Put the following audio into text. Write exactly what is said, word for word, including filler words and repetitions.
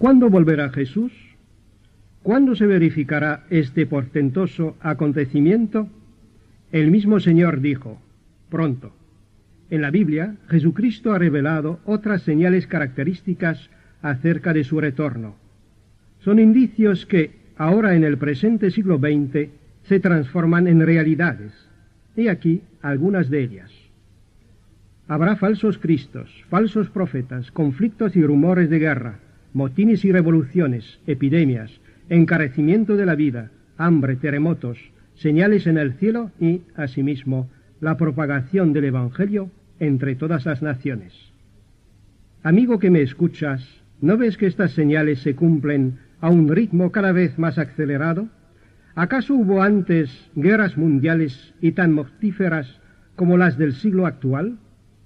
¿Cuándo volverá Jesús? ¿Cuándo se verificará este portentoso acontecimiento? El mismo Señor dijo, pronto. En la Biblia, Jesucristo ha revelado otras señales características acerca de su retorno. Son indicios que, ahora en el presente siglo veinte, se transforman en realidades. He aquí algunas de ellas. Habrá falsos cristos, falsos profetas, conflictos y rumores de guerra, motines y revoluciones, epidemias, encarecimiento de la vida, hambre, terremotos, señales en el cielo y, asimismo, la propagación del Evangelio entre todas las naciones. Amigo que me escuchas, ¿no ves que estas señales se cumplen a un ritmo cada vez más acelerado? ¿Acaso hubo antes guerras mundiales y tan mortíferas como las del siglo actual?